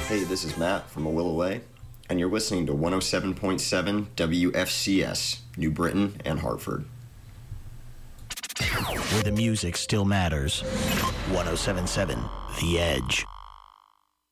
Hey, this is Matt from Awilaway, and you're listening to 107.7 WFCS, New Britain and Hartford. Where the music still matters. 107.7 The Edge.